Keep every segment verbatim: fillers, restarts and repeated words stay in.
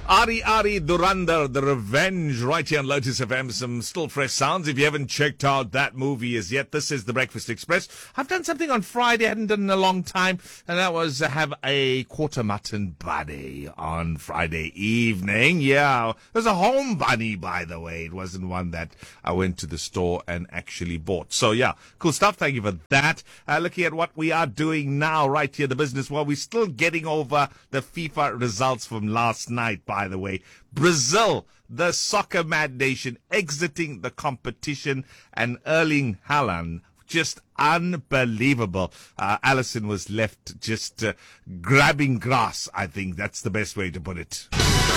Ari Ari Durandar, The Revenge, right here on Lotus F M. Some still fresh sounds. If you haven't checked out that movie as yet, this is The Breakfast Express. I've done something on Friday I hadn't done in a long time, and that was uh, have a quarter mutton bunny on Friday evening. Yeah, it was a home bunny, by the way. It wasn't one that I went to the store and actually bought. So yeah, cool stuff. Thank you for that. Uh, looking at what we are doing now right here, the business. Well, we're still getting over the FIFA results from last night, by the way. Brazil, the soccer mad nation, exiting the competition, and Erling Haaland, just unbelievable. Uh, Allison was left just uh, grabbing grass, I think that's the best way to put it.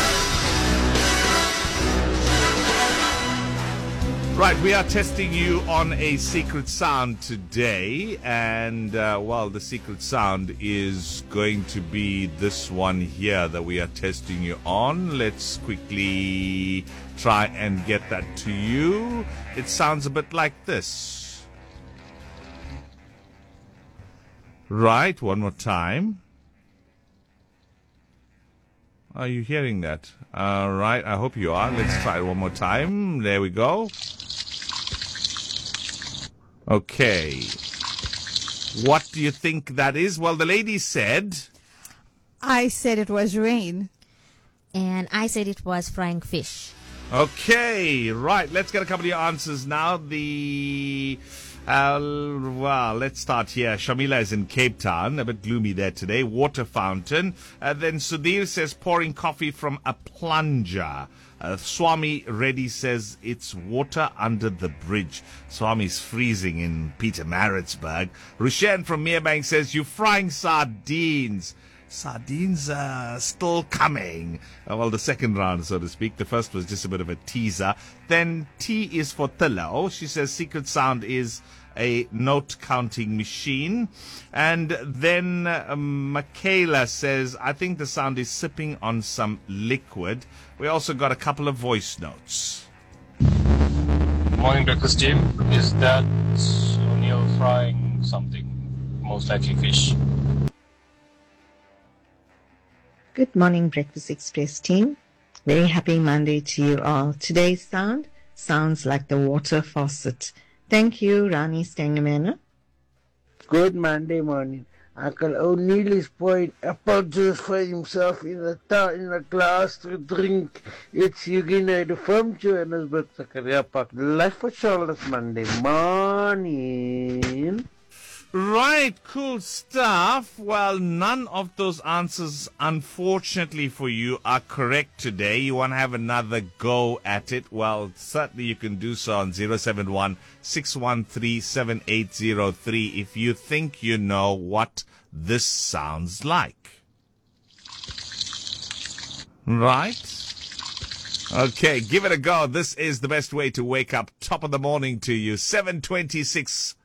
Right, we are testing you on a secret sound today, and, uh, well, the secret sound is going to be this one here that we are testing you on. Let's quickly try and get that to you. It sounds a bit like this. Right, one more time. Are you hearing that? All right, I hope you are. Let's try it one more time. There we go. Okay. What do you think that is? Well, the lady said... I said it was rain. And I said it was frying fish. Okay, right. Let's get a couple of your answers now. The... Uh, well, let's start here. Shamila is in Cape Town. A bit gloomy there today. Water fountain. Uh, then Sudhir says pouring coffee from a plunger. Uh, Swami Reddy says it's water under the bridge. Swami's freezing in Pietermaritzburg. Rushan from Merebank says you're frying sardines. Sardines are still coming. Uh, well, the second round, so to speak. The first was just a bit of a teaser. Then T is for Thilo. She says secret sound is a note counting machine. And then uh, Michaela says, I think the sound is sipping on some liquid. We also got a couple of voice notes. Morning, breakfast team. Is that O'Neill frying something? Most likely fish. Good morning, Breakfast Express team. Very happy Monday to you all. Today's sound sounds like the water faucet. Thank you, Rani Stengemena. Good Monday morning. Uncle O'Neill is pouring apple juice for himself in a ta- in a glass to drink. It's Eugene the from Johannesburg, Zakaria Park. Life for Charlotte Monday morning. Right, cool stuff. Well, none of those answers, unfortunately for you, are correct today. You want to have another go at it? Well, certainly you can do so on zero seven one, six one three, seven eight zero three if you think you know what this sounds like. Right? Okay, give it a go. This is the best way to wake up top of the morning to you. seven twenty-six